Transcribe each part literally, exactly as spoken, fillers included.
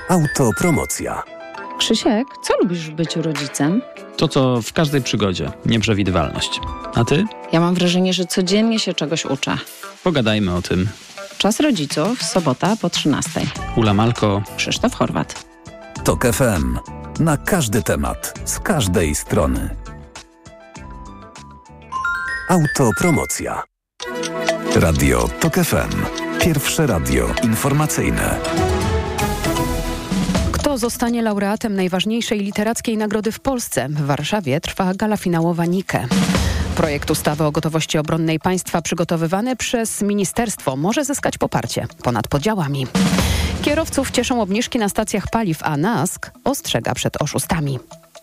Autopromocja. Krzysiek, co lubisz w byciu rodzicem? To, co w każdej przygodzie. Nieprzewidywalność. A ty? Ja mam wrażenie, że codziennie się czegoś uczę. Pogadajmy o tym. Czas rodziców, sobota po trzynastej. Ula Malko. Krzysztof Horwat. Tok F M. Na każdy temat. Z każdej strony. Autopromocja. Radio Tok F M. Pierwsze radio informacyjne. Kto zostanie laureatem najważniejszej literackiej nagrody w Polsce? W Warszawie trwa gala finałowa Nike. Projekt ustawy o gotowości obronnej państwa przygotowywany przez ministerstwo może zyskać poparcie ponad podziałami. Kierowców cieszą obniżki na stacjach paliw, a N A S K ostrzega przed oszustami.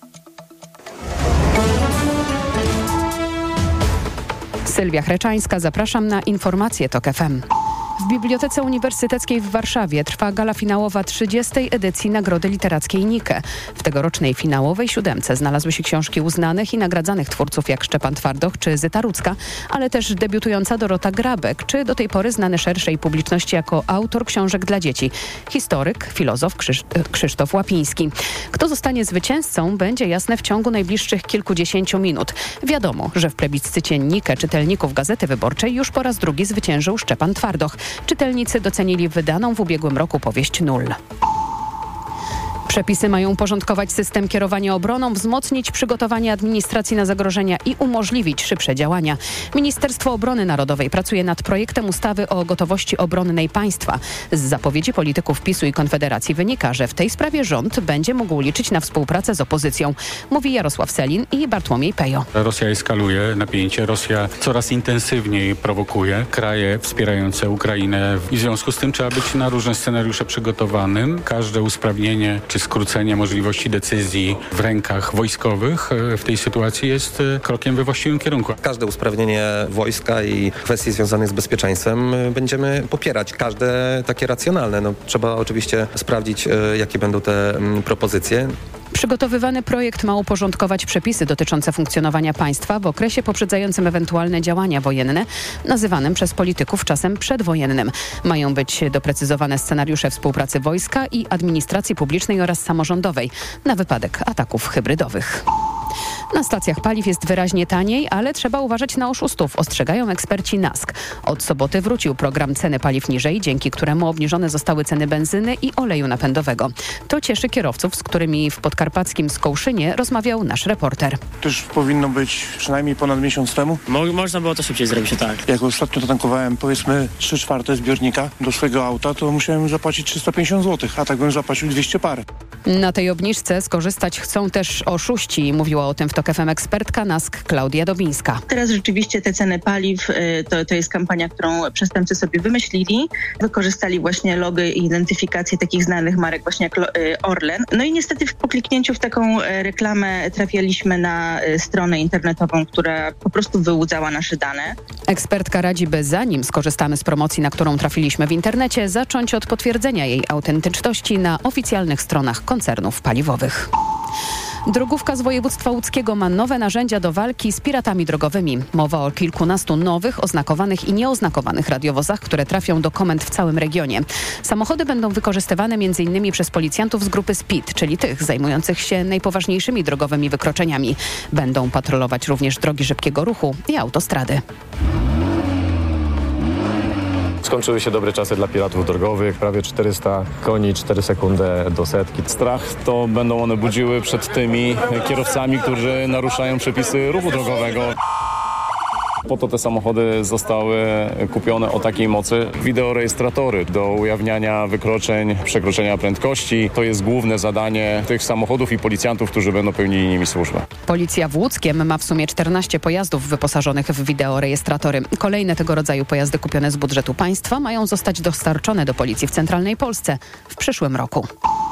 Sylwia Chreczańska, zapraszam na informacje Tok F M. W Bibliotece Uniwersyteckiej w Warszawie trwa gala finałowa trzydziestej edycji Nagrody Literackiej Nike. W tegorocznej finałowej siódemce znalazły się książki uznanych i nagradzanych twórców jak Szczepan Twardoch czy Zyta Rudzka, ale też debiutująca Dorota Grabek, czy do tej pory znany szerszej publiczności jako autor książek dla dzieci, historyk, filozof Krzysz- Krzysztof Łapiński. Kto zostanie zwycięzcą, będzie jasne w ciągu najbliższych kilkudziesięciu minut. Wiadomo, że w plebiscycie Nike czytelników Gazety Wyborczej już po raz drugi zwyciężył Szczepan Twardoch. Czytelnicy docenili wydaną w ubiegłym roku powieść Nul. Przepisy mają porządkować system kierowania obroną, wzmocnić przygotowanie administracji na zagrożenia i umożliwić szybsze działania. Ministerstwo Obrony Narodowej pracuje nad projektem ustawy o gotowości obronnej państwa. Z zapowiedzi polityków PiSu i Konfederacji wynika, że w tej sprawie rząd będzie mógł liczyć na współpracę z opozycją, mówi Jarosław Sellin i Bartłomiej Pejo. Rosja eskaluje napięcie, Rosja coraz intensywniej prowokuje kraje wspierające Ukrainę i w związku z tym trzeba być na różne scenariusze przygotowanym. Każde usprawnienie czy skrócenie możliwości decyzji w rękach wojskowych w tej sytuacji jest krokiem we właściwym kierunku. Każde usprawnienie wojska i kwestii związanych z bezpieczeństwem będziemy popierać. Każde takie racjonalne. No, trzeba oczywiście sprawdzić, jakie będą te propozycje. Przygotowywany projekt ma uporządkować przepisy dotyczące funkcjonowania państwa w okresie poprzedzającym ewentualne działania wojenne, nazywanym przez polityków czasem przedwojennym. Mają być doprecyzowane scenariusze współpracy wojska i administracji publicznej oraz samorządowej na wypadek ataków hybrydowych. Na stacjach paliw jest wyraźnie taniej, ale trzeba uważać na oszustów, ostrzegają eksperci N A S K. Od soboty wrócił program Ceny paliw niżej, dzięki któremu obniżone zostały ceny benzyny i oleju napędowego. To cieszy kierowców, z którymi w podkarpackim Skołszynie rozmawiał nasz reporter. To już powinno być przynajmniej ponad miesiąc temu. Mo- można było to szybciej zrobić, tak. Jak ostatnio tankowałem powiedzmy trzy czwarte zbiornika do swojego auta, to musiałem zapłacić trzysta pięćdziesiąt złotych, a tak bym zapłacił dwieście parę. Na tej obniżce skorzystać chcą też oszuści, mówiła o tym w Tok F M ekspertka N A S K Klaudia Dobińska. Teraz rzeczywiście te ceny paliw to, to jest kampania, którą przestępcy sobie wymyślili. Wykorzystali właśnie logy i identyfikację takich znanych marek właśnie jak Orlen. No i niestety po kliknięciu w taką reklamę trafialiśmy na stronę internetową, która po prostu wyłudzała nasze dane. Ekspertka radzi, by zanim skorzystamy z promocji, na którą trafiliśmy w internecie, zacząć od potwierdzenia jej autentyczności na oficjalnych stronach koncernów paliwowych. Drogówka z województwa łódzkiego ma nowe narzędzia do walki z piratami drogowymi. Mowa o kilkunastu nowych, oznakowanych i nieoznakowanych radiowozach, które trafią do komend w całym regionie. Samochody będą wykorzystywane między innymi przez policjantów z grupy S P I D, czyli tych zajmujących się najpoważniejszymi drogowymi wykroczeniami. Będą patrolować również drogi szybkiego ruchu i autostrady. Skończyły się dobre czasy dla piratów drogowych, prawie czterysta koni, cztery sekundy do setki. Strach to będą one budziły przed tymi kierowcami, którzy naruszają przepisy ruchu drogowego. Po to te samochody zostały kupione o takiej mocy. Wideorejestratory do ujawniania wykroczeń, przekroczenia prędkości. To jest główne zadanie tych samochodów i policjantów, którzy będą pełnili nimi służbę. Policja w Łódzkiem ma w sumie czternaście pojazdów wyposażonych w wideorejestratory. Kolejne tego rodzaju pojazdy kupione z budżetu państwa mają zostać dostarczone do policji w centralnej Polsce w przyszłym roku.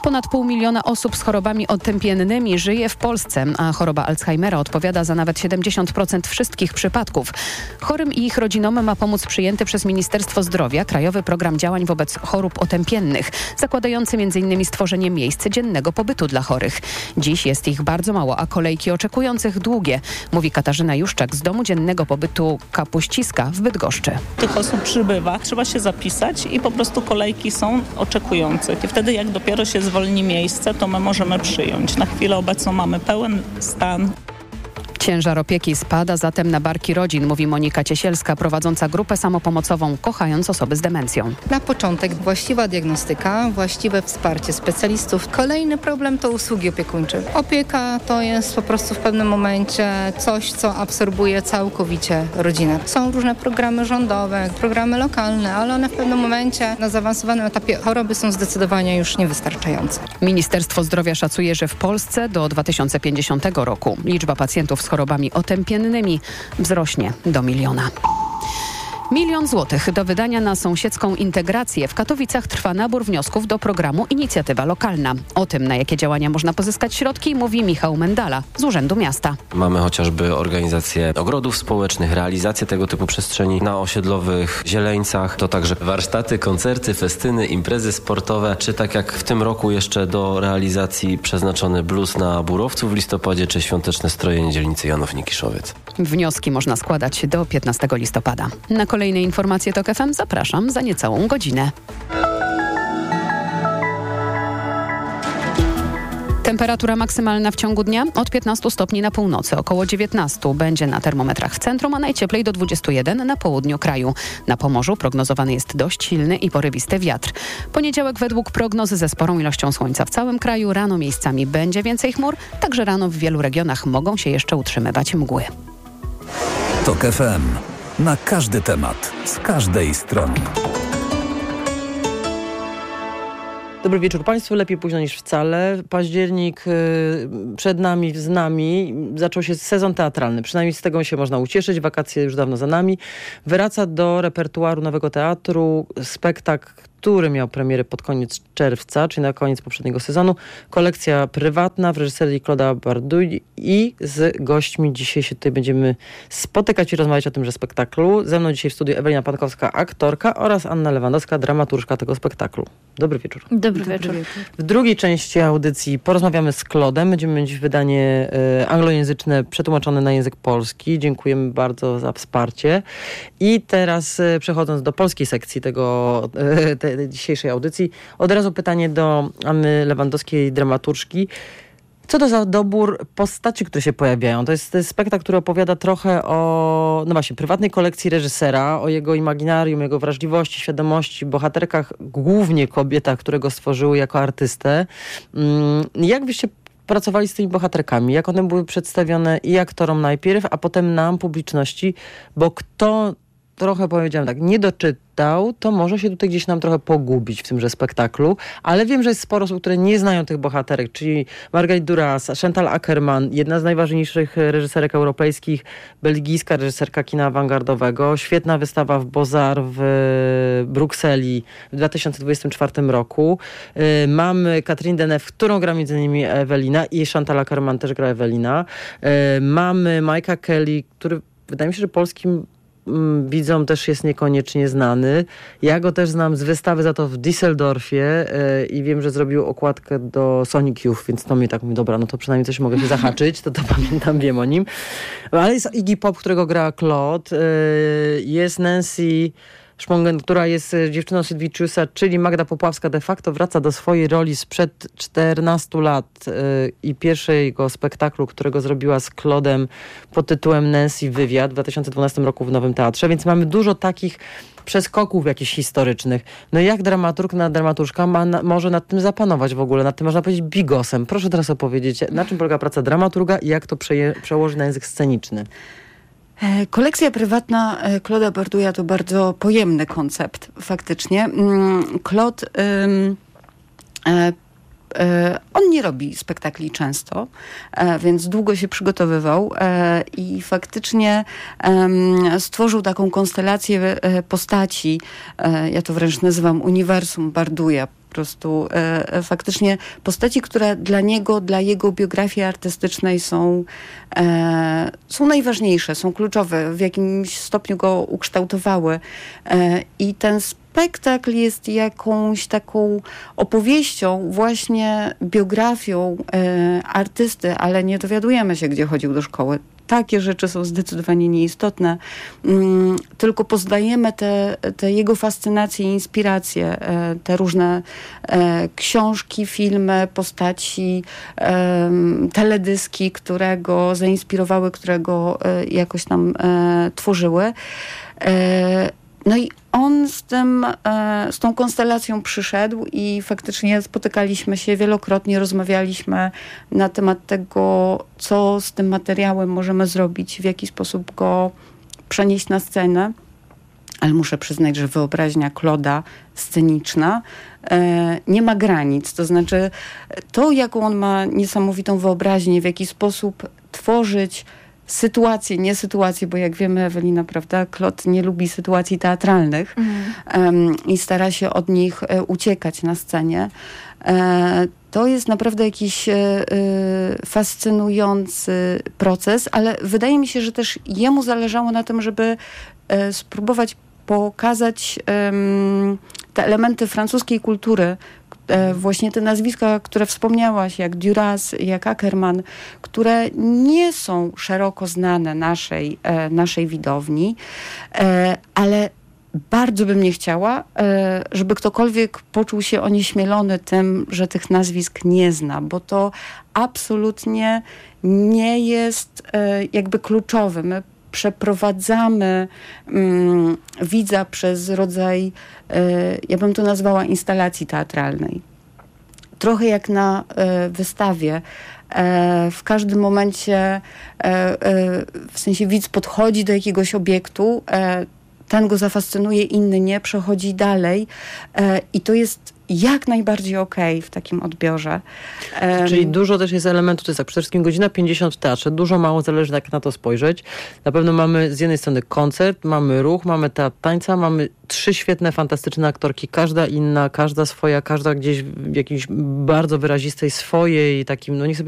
Ponad pół miliona osób z chorobami otępiennymi żyje w Polsce, a choroba Alzheimera odpowiada za nawet siedemdziesiąt procent wszystkich przypadków. Chorym i ich rodzinom ma pomóc przyjęty przez Ministerstwo Zdrowia Krajowy Program Działań wobec Chorób Otępiennych, zakładający między innymi stworzenie miejsc dziennego pobytu dla chorych. Dziś jest ich bardzo mało, a kolejki oczekujących długie, mówi Katarzyna Juszczak z Domu Dziennego Pobytu Kapuściska w Bydgoszczy. Tych osób przybywa, trzeba się zapisać i po prostu kolejki są oczekujących. I wtedy jak dopiero się zwolni miejsce, to my możemy przyjąć. Na chwilę obecną mamy pełen stan. Ciężar opieki spada zatem na barki rodzin, mówi Monika Ciesielska, prowadząca grupę samopomocową Kochając osoby z demencją. Na początek właściwa diagnostyka, właściwe wsparcie specjalistów. Kolejny problem to usługi opiekuńcze. Opieka to jest po prostu w pewnym momencie coś, co absorbuje całkowicie rodzinę. Są różne programy rządowe, programy lokalne, ale one w pewnym momencie na zaawansowanym etapie choroby są zdecydowanie już niewystarczające. Ministerstwo Zdrowia szacuje, że w Polsce do dwa tysiące pięćdziesiątego roku liczba pacjentów z chorobami otępiennymi wzrośnie do miliona. Milion złotych do wydania na sąsiedzką integrację. W Katowicach trwa nabór wniosków do programu Inicjatywa Lokalna. O tym, na jakie działania można pozyskać środki, mówi Michał Mendala z Urzędu Miasta. Mamy chociażby organizację ogrodów społecznych, realizację tego typu przestrzeni na osiedlowych zieleńcach. To także warsztaty, koncerty, festyny, imprezy sportowe, czy tak jak w tym roku jeszcze do realizacji przeznaczony bluz na Burowcu w listopadzie, czy świąteczne strojenie dzielnicy Janów-Nikiszowiec. Wnioski można składać do piętnastego listopada. Na kolejne informacje TOK F M zapraszam za niecałą godzinę. Temperatura maksymalna w ciągu dnia od piętnastu stopni na północy, około dziewiętnastu będzie na termometrach w centrum, a najcieplej do dwudziestu jeden na południu kraju. Na Pomorzu prognozowany jest dość silny i porywisty wiatr. Poniedziałek według prognozy ze sporą ilością słońca w całym kraju. Rano miejscami będzie więcej chmur, także rano w wielu regionach mogą się jeszcze utrzymywać mgły. TOK F M. Na każdy temat, z każdej strony. Dobry wieczór Państwu. Lepiej późno niż wcale. Październik y, przed nami, z nami. Zaczął się sezon teatralny. Przynajmniej z tego się można ucieszyć. Wakacje już dawno za nami. Wraca do repertuaru Nowego Teatru spektakl, który miał premierę pod koniec czerwca, czyli na koniec poprzedniego sezonu. Kolekcja prywatna w reżyserii Claude'a Bardouille i z gośćmi dzisiaj się tutaj będziemy spotykać i rozmawiać o tymże spektaklu. Ze mną dzisiaj w studiu Ewelina Pankowska, aktorka, oraz Anna Lewandowska, dramaturżka tego spektaklu. Dobry wieczór. Dobry wieczór. W drugiej części audycji porozmawiamy z Claude'em. Będziemy mieć wydanie e, anglojęzyczne przetłumaczone na język polski. Dziękujemy bardzo za wsparcie. I teraz e, przechodząc do polskiej sekcji tego e, te, dzisiejszej audycji, od razu pytanie do Anny Lewandowskiej, dramaturżki. Co to za dobór postaci, które się pojawiają? To jest, to jest spektakl, który opowiada trochę o, no właśnie, prywatnej kolekcji reżysera, o jego imaginarium, jego wrażliwości, świadomości, bohaterkach, głównie kobietach, które go stworzyły jako artystę. Jak byście pracowali z tymi bohaterkami? Jak one były przedstawione i aktorom najpierw, a potem nam, publiczności? Bo kto trochę, powiedziałem tak, nie doczytał, to może się tutaj gdzieś nam trochę pogubić w tymże spektaklu, ale wiem, że jest sporo osób, które nie znają tych bohaterek, czyli Marguerite Duras, Chantal Akerman, jedna z najważniejszych reżyserek europejskich, belgijska reżyserka kina awangardowego, świetna wystawa w Beaux-Arts w Brukseli w dwa tysiące dwudziestym czwartym roku. Yy, mamy Catherine Deneuve, którą gra między innymi Ewelina, i Chantal Akerman też gra Ewelina. Yy, mamy Mike'a Kelly, który wydaje mi się, że polskim widzom też jest niekoniecznie znany. Ja go też znam z wystawy za to w Düsseldorfie yy, i wiem, że zrobił okładkę do Sonic Youth, więc to mi tak mówi, dobra, no to przynajmniej coś mogę się zahaczyć, to to pamiętam, wiem o nim. Ale jest Iggy Pop, którego gra Claude, yy, jest Nancy Szmongen, która jest dziewczyną Sydwičiusa, czyli Magda Popławska de facto wraca do swojej roli sprzed czternastu lat yy, i pierwszego spektaklu, którego zrobiła z Claude'em pod tytułem Nancy Wywiad w dwa tysiące dwunastym roku w Nowym Teatrze, więc mamy dużo takich przeskoków jakichś historycznych. No jak dramaturg, na dramaturżka ma na, może nad tym zapanować w ogóle, nad tym można powiedzieć bigosem. Proszę teraz opowiedzieć, na czym polega praca dramaturga i jak to przeje, przełoży na język sceniczny. Kolekcja prywatna Claude'a Bardouille'a to bardzo pojemny koncept, faktycznie. Claude, um, e, e, on nie robi spektakli często, e, więc długo się przygotowywał e, i faktycznie e, stworzył taką konstelację postaci, e, ja to wręcz nazywam uniwersum Bardouille'a, prostu e, faktycznie postaci, które dla niego, dla jego biografii artystycznej są, e, są najważniejsze, są kluczowe, w jakimś stopniu go ukształtowały. E, I ten spektakl jest jakąś taką opowieścią, właśnie biografią e, artysty, ale nie dowiadujemy się, gdzie chodził do szkoły. Takie rzeczy są zdecydowanie nieistotne, mm, tylko poznajemy te, te jego fascynacje i inspiracje, e, te różne e, książki, filmy, postaci, e, teledyski, które go zainspirowały, które go e, jakoś tam e, tworzyły. E, No i on z tym, z tą konstelacją przyszedł i faktycznie spotykaliśmy się wielokrotnie, rozmawialiśmy na temat tego, co z tym materiałem możemy zrobić, w jaki sposób go przenieść na scenę. Ale muszę przyznać, że wyobraźnia Claude'a sceniczna e, nie ma granic. To znaczy to, jaką on ma niesamowitą wyobraźnię, w jaki sposób tworzyć sytuacje, nie sytuacje, bo jak wiemy, Ewelina, prawda, Claude nie lubi sytuacji teatralnych mhm. um, i stara się od nich e, uciekać na scenie. E, to jest naprawdę jakiś e, fascynujący proces, ale wydaje mi się, że też jemu zależało na tym, żeby e, spróbować pokazać e, te elementy francuskiej kultury, właśnie te nazwiska, które wspomniałaś, jak Duras, jak Ackerman, które nie są szeroko znane naszej, naszej widowni, ale bardzo bym nie chciała, żeby ktokolwiek poczuł się onieśmielony tym, że tych nazwisk nie zna, bo to absolutnie nie jest jakby kluczowe. My przeprowadzamy um, widza przez rodzaj, e, ja bym to nazwała instalacji teatralnej. Trochę jak na e, wystawie. E, w każdym momencie, e, e, w sensie widz podchodzi do jakiegoś obiektu, e, ten go zafascynuje, inny nie, przechodzi dalej e, i to jest jak najbardziej okej w takim odbiorze. Um, Czyli dużo też jest elementów, to jest tak, przede wszystkim godzina pięćdziesiąt w teatrze, dużo mało zależy jak na to spojrzeć. Na pewno mamy z jednej strony koncert, mamy ruch, mamy teatr tańca, mamy trzy świetne, fantastyczne aktorki, każda inna, każda swoja, każda gdzieś w jakiejś bardzo wyrazistej swojej, takim, no nie chcę